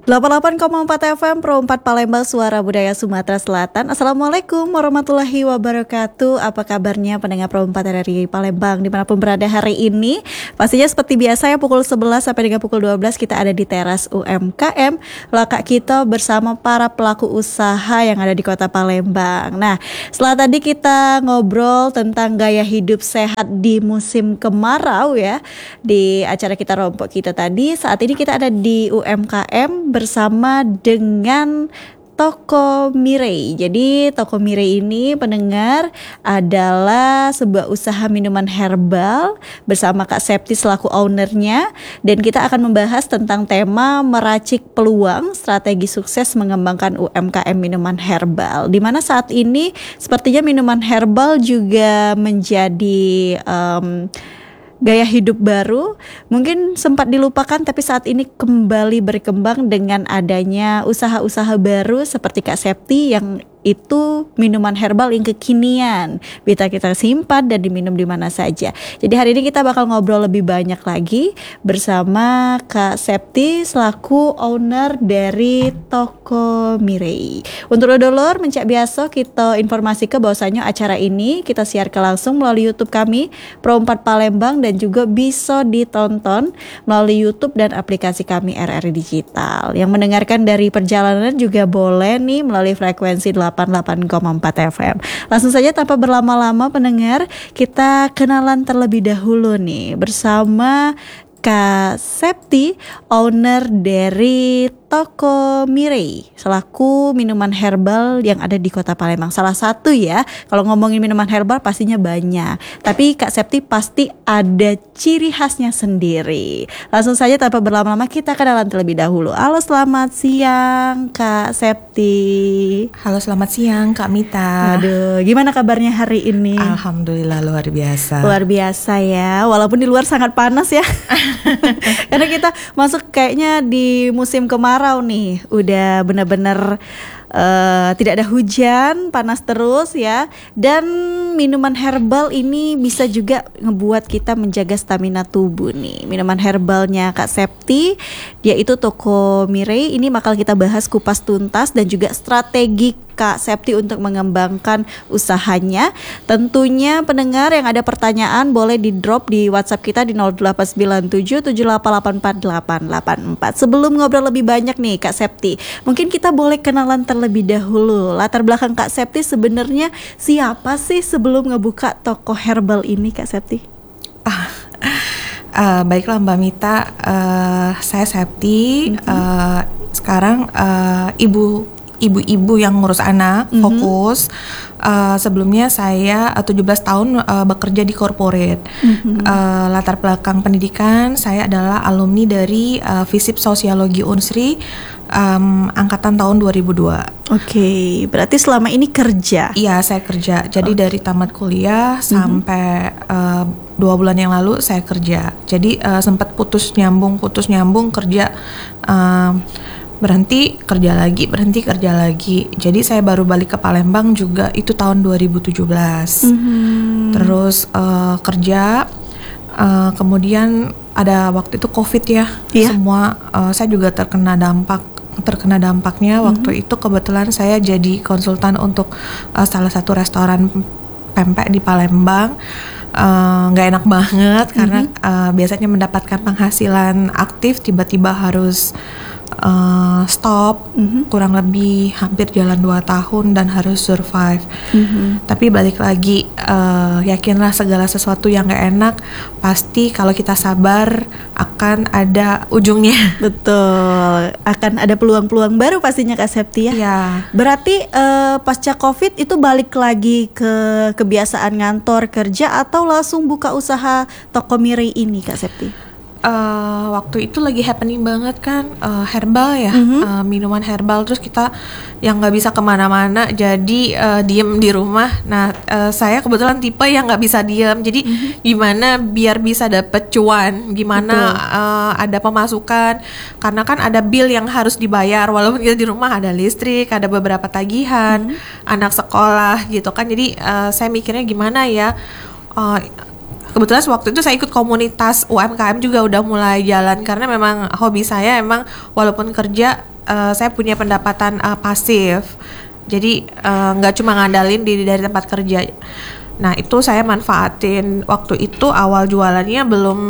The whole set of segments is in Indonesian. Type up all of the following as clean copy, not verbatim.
88,4 FM Pro 4 Palembang, Suara Budaya Sumatera Selatan. Assalamualaikum warahmatullahi wabarakatuh. Apa kabarnya pendengar Pro 4 dari Palembang dimanapun berada hari ini? Pastinya seperti biasa ya, pukul 11 sampai dengan pukul 12 kita ada di teras UMKM Lokak kita bersama para pelaku usaha yang ada di kota Palembang. Nah, setelah tadi kita ngobrol tentang gaya hidup sehat di musim kemarau ya, di acara kita rompok kita tadi, saat ini kita ada di UMKM bersama dengan Toko Mirei. Jadi Toko Mirei ini pendengar adalah sebuah usaha minuman herbal bersama Kak Septi selaku ownernya, dan kita akan membahas tentang tema meracik peluang strategi sukses mengembangkan UMKM minuman herbal, di mana saat ini sepertinya minuman herbal juga menjadi gaya hidup baru, mungkin sempat dilupakan tapi saat ini kembali berkembang dengan adanya usaha-usaha baru seperti Kak Septi yang itu minuman herbal yang kekinian, bisa kita simpan dan diminum di mana saja. Jadi hari ini kita bakal ngobrol lebih banyak lagi bersama Kak Septi selaku owner dari Toko Mirei. Untuk dulur mencak biasa kita informasi ke bahwasanya acara ini kita siarkan langsung melalui YouTube kami Pro 4 Palembang, dan juga bisa ditonton melalui YouTube dan aplikasi kami RRI Digital. Yang mendengarkan dari perjalanan juga boleh nih melalui frekuensi 88,4 FM. Langsung saja tanpa berlama-lama pendengar, kita kenalan terlebih dahulu nih bersama Kak Septi, owner dari Toko Mirei selaku minuman herbal yang ada di kota Palembang. Salah satu ya, kalau ngomongin minuman herbal pastinya banyak, tapi Kak Septi pasti ada ciri khasnya sendiri. Langsung saja tanpa berlama-lama kita kenalan terlebih dahulu. Halo, selamat siang Kak Septi. Halo, selamat siang Kak Mita. Aduh, gimana kabarnya hari ini? Alhamdulillah luar biasa. Luar biasa ya, walaupun di luar sangat panas ya. Karena kita masuk kayaknya di musim kemarau nih, udah benar-benar tidak ada hujan, panas terus ya. Dan minuman herbal ini bisa juga ngebuat kita menjaga stamina tubuh nih. Minuman herbalnya Kak Septi, yaitu Toko Mirei, ini bakal kita bahas kupas tuntas dan juga strategi Kak Septi untuk mengembangkan usahanya. Tentunya pendengar yang ada pertanyaan boleh di drop di WhatsApp kita di 089778848884. Sebelum ngobrol lebih banyak nih Kak Septi, mungkin kita boleh kenalan terlebih dahulu. Latar belakang Kak Septi sebenarnya siapa sih sebelum ngebuka toko herbal ini Kak Septi? Baiklah Mbak Mita, saya Septi. Sekarang ibu-ibu yang ngurus anak, fokus. Sebelumnya saya 17 tahun bekerja di corporate. Latar belakang pendidikan saya adalah alumni dari FISIP Sosiologi Unsri angkatan tahun 2002. Oke, berarti selama ini kerja? Iya, saya kerja. Jadi dari tamat kuliah sampai 2 bulan yang lalu saya kerja. Jadi sempat putus nyambung kerja. Berhenti kerja lagi. Jadi saya baru balik ke Palembang juga itu tahun 2017. Terus kerja, kemudian ada waktu itu COVID ya. Semua saya juga terkena dampaknya. Waktu itu kebetulan saya jadi konsultan untuk salah satu restoran pempek di Palembang. Nggak enak banget karena biasanya mendapatkan penghasilan aktif tiba-tiba harus stop, kurang lebih hampir jalan 2 tahun dan harus survive. Tapi balik lagi, yakinlah segala sesuatu yang gak enak pasti kalau kita sabar akan ada ujungnya. Betul, akan ada peluang-peluang baru pastinya Kak Septi ya. Ya. Berarti pasca COVID itu balik lagi ke kebiasaan ngantor kerja atau langsung buka usaha Toko Mirei ini Kak Septi? Waktu itu lagi happening banget kan, herbal ya, minuman herbal, terus kita yang nggak bisa kemana-mana jadi diem di rumah. Nah, saya kebetulan tipe yang nggak bisa diem, jadi gimana biar bisa dapet cuan, gimana ada pemasukan, karena kan ada bill yang harus dibayar walaupun kita di rumah, ada listrik, ada beberapa tagihan, anak sekolah gitu kan. Jadi saya mikirnya gimana ya, kebetulan waktu itu saya ikut komunitas UMKM juga udah mulai jalan, karena memang hobi saya emang walaupun kerja saya punya pendapatan pasif. Jadi nggak cuma ngandalin dari tempat kerja. Nah itu saya manfaatin waktu itu awal jualannya belum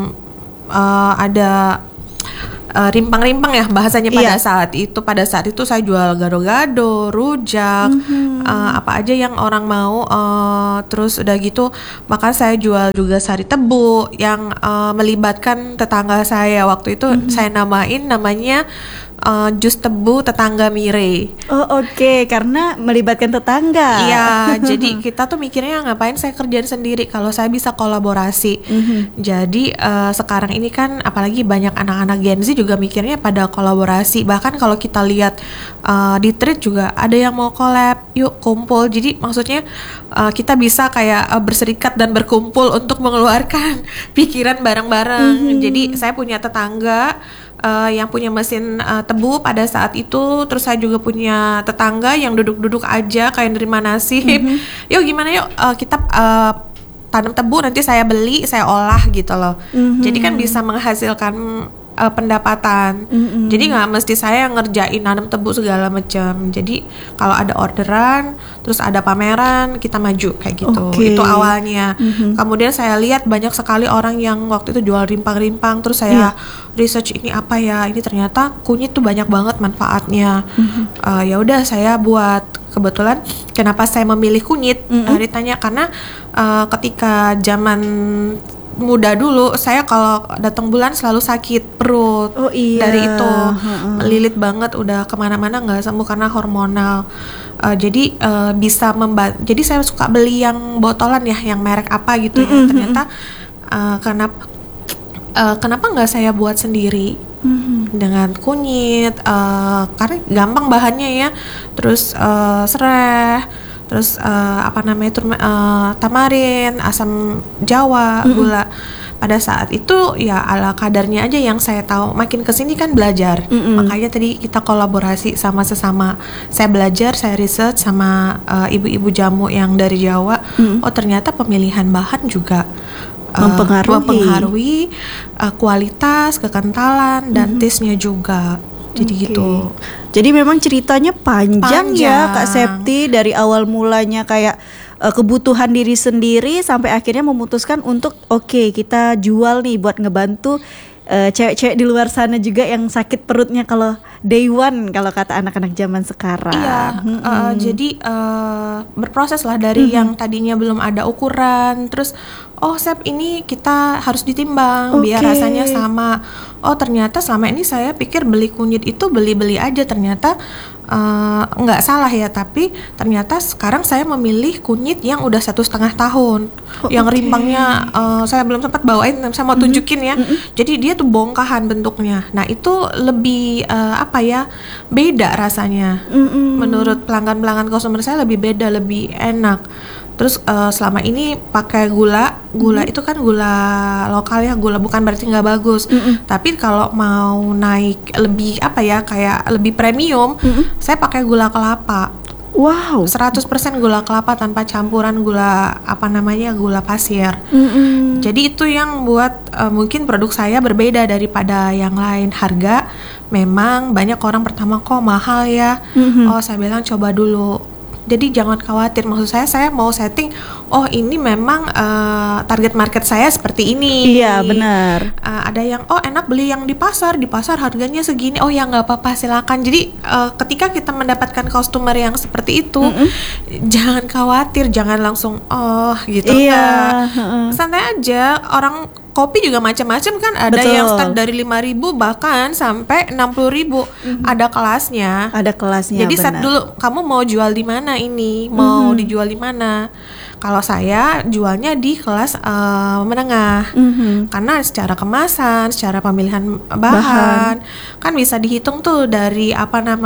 ada rimpang-rimpang ya bahasanya pada saat itu. Pada saat itu saya jual gado-gado, rujak, apa aja yang orang mau. Terus udah gitu, bahkan saya jual juga sari tebu yang melibatkan tetangga saya. Waktu itu saya namanya jus tebu tetangga Mire. Oh oke, karena melibatkan tetangga. Iya, jadi kita tuh mikirnya ngapain saya kerjain sendiri kalau saya bisa kolaborasi. Jadi sekarang ini kan apalagi banyak anak-anak Gen Z juga mikirnya pada kolaborasi. Bahkan kalau kita lihat di Treat juga ada yang mau collab, yuk kumpul. Jadi maksudnya kita bisa kayak berserikat dan berkumpul untuk mengeluarkan pikiran bareng-bareng. Jadi saya punya tetangga yang punya mesin tebu pada saat itu. Terus saya juga punya tetangga yang duduk-duduk aja kayak nerima nasib. Yuk gimana yuk kita tanam tebu, nanti saya beli, saya olah gitu loh. Jadi kan bisa menghasilkan pendapatan. Jadi nggak mesti saya ngerjain nanam tebu segala macam. Jadi kalau ada orderan, terus ada pameran, kita maju kayak gitu. Itu awalnya. Kemudian saya lihat banyak sekali orang yang waktu itu jual rimpang-rimpang. Terus saya research ini apa ya? Ini ternyata kunyit tuh banyak banget manfaatnya. Ya udah saya buat. Kebetulan kenapa saya memilih kunyit? Ditanya karena ketika zaman muda dulu saya kalau datang bulan selalu sakit perut. Dari itu melilit banget, udah kemana-mana nggak sembuh karena hormonal. Jadi bisa jadi saya suka beli yang botolan ya, yang merek apa gitu ya. Ternyata kenapa nggak saya buat sendiri dengan kunyit, karena gampang bahannya ya. Terus serai, terus tamarin, asam jawa, gula. Pada saat itu ya ala kadarnya aja yang saya tahu. Makin kesini kan belajar, makanya tadi kita kolaborasi sama sesama. Saya belajar, saya riset sama ibu-ibu jamu yang dari Jawa. Oh ternyata pemilihan bahan juga mempengaruhi kualitas, kekentalan, dan taste-nya juga. Jadi gitu. Jadi memang ceritanya panjang ya Kak Septi, dari awal mulanya kayak kebutuhan diri sendiri sampai akhirnya memutuskan untuk kita jual nih buat ngebantu cewek-cewek di luar sana juga yang sakit perutnya kalau day one kalau kata anak-anak zaman sekarang. Iya, jadi berproses lah dari yang tadinya belum ada ukuran, terus Sep ini kita harus ditimbang biar rasanya sama. Ternyata selama ini saya pikir beli kunyit itu beli-beli aja, ternyata nggak salah ya, tapi ternyata sekarang saya memilih kunyit yang udah 1,5 tahun, yang rimpangnya saya belum sempat bawain, saya mau tunjukin ya. Jadi dia tuh bongkahan bentuknya. Nah itu lebih beda rasanya. Menurut pelanggan-pelanggan konsumer saya lebih beda, lebih enak. Terus selama ini pakai gula itu kan gula lokal ya, gula bukan berarti nggak bagus. Tapi kalau mau naik lebih kayak lebih premium, saya pakai gula kelapa. Wow, 100% gula kelapa tanpa campuran gula gula pasir. Jadi itu yang buat mungkin produk saya berbeda daripada yang lain. Harga memang banyak orang pertama kok mahal ya. Saya bilang coba dulu. Jadi jangan khawatir, maksud saya mau setting, ini memang target market saya seperti ini. Iya benar. Ada yang enak beli yang di pasar harganya segini, ya nggak apa-apa silakan. Jadi ketika kita mendapatkan customer yang seperti itu, jangan khawatir, jangan langsung gitu. Iya. Santai aja. Orang kopi juga macam-macam kan, ada yang start dari 5.000 bahkan sampai 60.000. Ada kelasnya. Jadi set dulu, kamu mau jual di mana ini? Mau dijual di mana? Kalau saya jualnya di kelas menengah. Karena secara kemasan, secara pemilihan bahan kan bisa dihitung tuh dari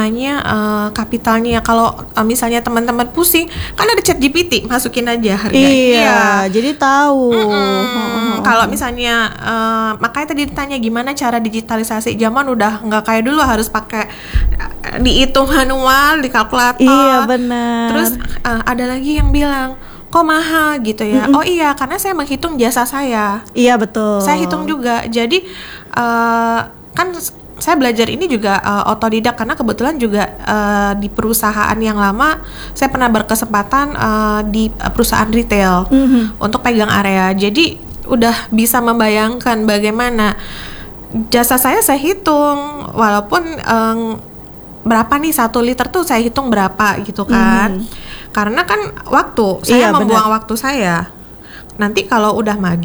kapitalnya. Kalau misalnya teman-teman pusing, kan ada ChatGPT, masukin aja harganya. Iya, jadi tahu. Kalau misalnya makanya tadi ditanya gimana cara digitalisasi, zaman udah nggak kayak dulu harus pakai dihitung manual di kalkulator. Iya benar. Terus ada lagi yang bilang, kok mahal gitu ya. Oh iya, karena saya menghitung jasa saya. Iya betul. Saya hitung juga. Jadi kan saya belajar ini juga otodidak, karena kebetulan juga di perusahaan yang lama saya pernah berkesempatan di perusahaan retail untuk pegang area. Jadi udah bisa membayangkan bagaimana jasa saya hitung, walaupun berapa nih 1 liter tuh saya hitung berapa gitu kan. Karena kan waktu saya membuang waktu saya. Nanti kalau udah maju